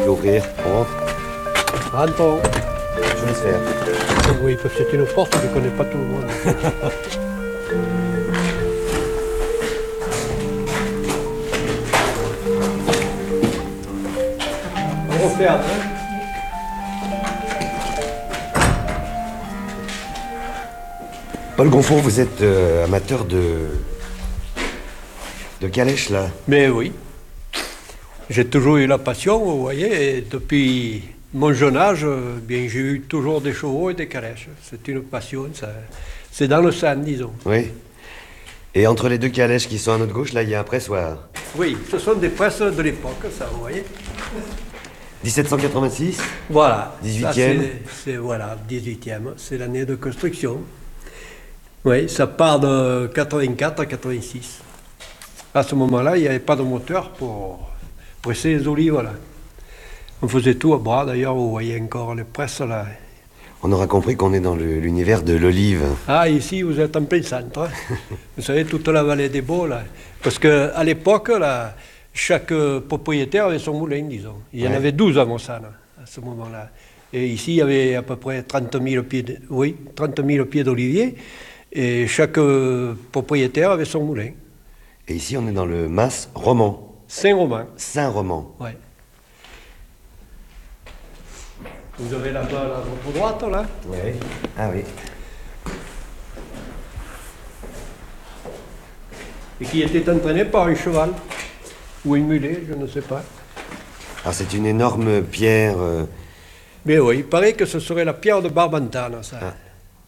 peux ouvrir. On rentre. Rentrons. Je laisse faire. Oui, parce que c'est une porte, je ne connais pas tout le monde. On va refaire, hein. Paul Gonfond, vous êtes amateur de calèche, là? Mais oui. J'ai toujours eu la passion, vous voyez, et depuis mon jeune âge, bien, j'ai eu toujours des chevaux et des calèches. C'est une passion, ça. C'est dans le sang, disons. Oui. Et entre les deux calèches qui sont à notre gauche, là, il y a un pressoir. Oui, ce sont des presses de l'époque, ça, vous voyez. 1786. Voilà. 18e. C'est voilà, 18e. C'est l'année de construction. Oui, ça part de 84 à 86. À ce moment-là, il n'y avait pas de moteur pour presser les olives, là. On faisait tout à bras, d'ailleurs, vous voyez encore les presses, là. On aura compris qu'on est dans l'univers de l'olive. Ah, ici, vous êtes en plein centre. Hein. Vous savez, toute la vallée des Baux, là. Parce qu'à l'époque, là, chaque propriétaire avait son moulin, disons. Il y en avait 12 à Mossane, à ce moment-là. Et ici, il y avait à peu près 30 000 pieds d'oliviers. Et chaque propriétaire avait son moulin. Et ici, on est dans le Mas roman. Saint-Romain. Saint-Roman. Oui. Vous avez là-bas, à votre droite, là. Oui. Ah oui. Et qui était entraîné par un cheval. Ou un mulet, je ne sais pas. Alors, c'est une énorme pierre. Mais oui, il paraît que ce serait la pierre de Barbantane, ça. Ah.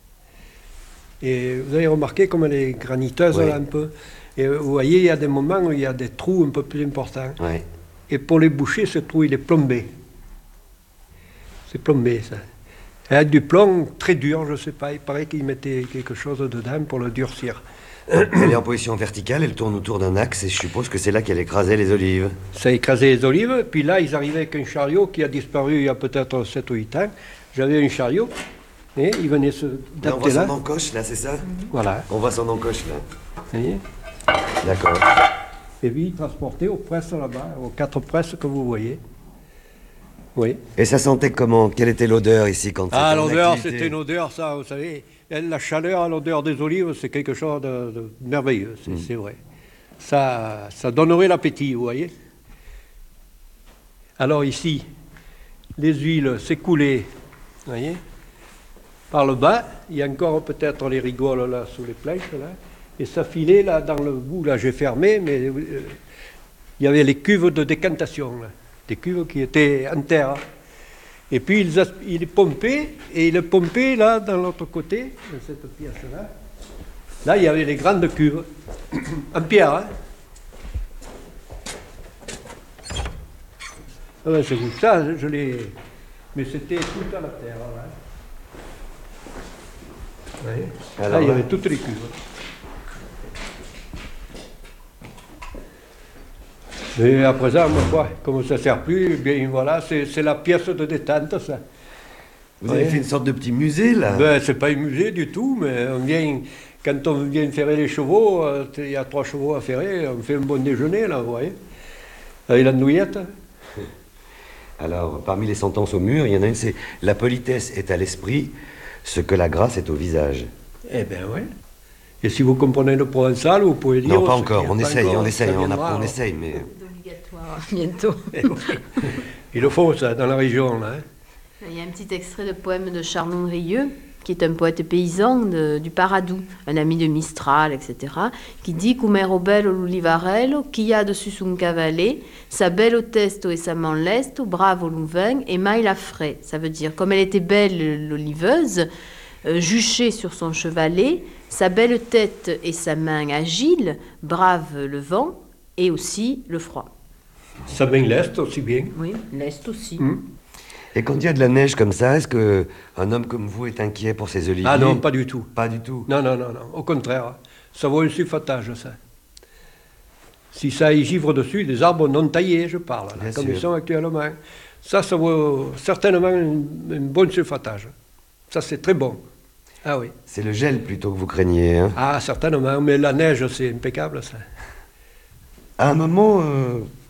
Et vous avez remarqué comme elle est graniteuse, là, un peu. Et vous voyez, il y a des moments où il y a des trous un peu plus importants. Ouais. Et pour les boucher, ce trou, il est plombé. C'est plombé, ça. Avec du plomb très dur, je ne sais pas. Il paraît qu'ils mettaient quelque chose dedans pour le durcir. Elle est en position verticale, elle tourne autour d'un axe et je suppose que c'est là qu'elle écrasait les olives. Ça a écrasé les olives. Puis là, ils arrivaient avec un chariot qui a disparu il y a peut-être 7 ou 8 ans. J'avais un chariot. Et ils venaient se Là, on dater voit là. son encoche, là, c'est ça? Voilà. On voit son encoche, là. Vous voyez. D'accord. Et puis, transportés aux presses là-bas, aux 4 presses que vous voyez. Oui. Et ça sentait comment? Quelle était l'odeur ici quand Ah, c'était en l'odeur, activité? c'était une odeur, ça, vous savez. La chaleur, l'odeur des olives, c'est quelque chose de merveilleux, c'est vrai. Ça donnerait l'appétit, vous voyez. Alors ici, les huiles s'écoulaient, vous voyez. Par le bas, il y a encore peut-être les rigoles là, sous les planches, là. Et ça filait là, dans le bout, là, j'ai fermé, mais il y avait les cuves de décantation, là. Des cuves qui étaient en terre. Et puis il pompait, et il le pompait là, dans l'autre côté, dans cette pièce-là. Là, il y avait les grandes cuves, en pierre. Hein. Ah ben, c'est vous, ça, je l'ai... Mais c'était tout à la terre, là. Vous voyez. Là, il y avait toutes les cuves. Mais à présent, moi, quoi, comme ça ne sert plus, eh bien voilà, c'est la pièce de détente, ça. Vous avez fait une sorte de petit musée, là? Ben, c'est pas un musée du tout, mais quand on vient ferrer les chevaux, il y a 3 chevaux à ferrer, on fait un bon déjeuner, là, vous voyez, avec la nouillette. Alors, parmi les sentences au mur, il y en a une, c'est « La politesse est à l'esprit, ce que la grâce est au visage ». Eh bien, oui. Et si vous comprenez le provençal, vous pouvez dire... Non, pas encore, on essaye, encore, on essaye, viendra, on essaye, mais... Obligatoire, bientôt. Il le faut, ça, dans la région, là. Hein. Il y a un petit extrait de poème de Charnon Rieux, qui est un poète paysan du Paradou, un ami de Mistral, etc., qui dit « Cumero bello l'olivarello, qui a dessus son cavalier, sa bello testo et sa man lesto, bravo l'ouvin, et mai la frais ». Ça veut dire, comme elle était belle, l'oliveuse, juchée sur son chevalet, sa belle tête et sa main agile, brave le vent et aussi le froid. Ça main l'est aussi bien. Oui, l'est aussi. Et quand il y a de la neige comme ça, est-ce qu'un homme comme vous est inquiet pour ses oliviers? Ah non, pas du tout. Pas du tout? Non, non, non, non. Au contraire, ça vaut un sulfatage, ça. Si ça y givre dessus, des arbres non taillés, je parle, là, comme ils sont actuellement. Ça vaut certainement un bon sulfatage. Ça, c'est très bon. Ah oui. C'est le gel plutôt que vous craignez, hein? Ah, certainement, mais la neige, c'est impeccable, ça. À un moment,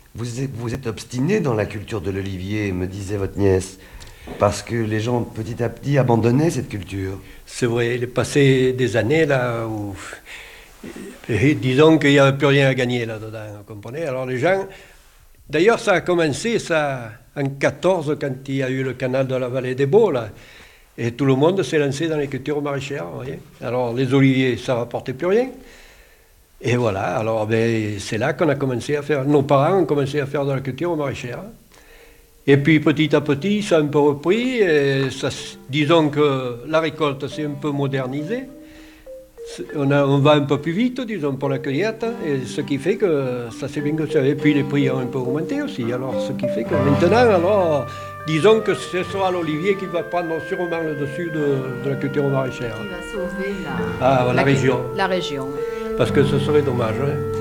Vous êtes obstiné dans la culture de l'olivier, me disait votre nièce, parce que les gens petit à petit abandonnaient cette culture. C'est vrai, il est passé des années là où, et disons qu'il n'y avait plus rien à gagner là-dedans, vous comprenez? Alors les gens, d'ailleurs ça a commencé ça en 14 quand il y a eu le canal de la vallée des Baux là, et tout le monde s'est lancé dans les cultures maraîchères, vous voyez? Alors les oliviers, ça ne rapportait plus rien. Et voilà, alors c'est là qu'on a commencé à faire, nos parents ont commencé à faire de la culture maraîchère. Et puis petit à petit, ça a un peu repris, et disons que la récolte s'est un peu modernisée. On va un peu plus vite, disons, pour la cueillette, et ce qui fait que ça s'est bien conservé. Et puis les prix ont un peu augmenté aussi, alors ce qui fait que maintenant, alors, disons que ce sera l'olivier qui va prendre sûrement le dessus de la culture maraîchère. Qui va sauver la région. La région. Parce que ce serait dommage. Hein.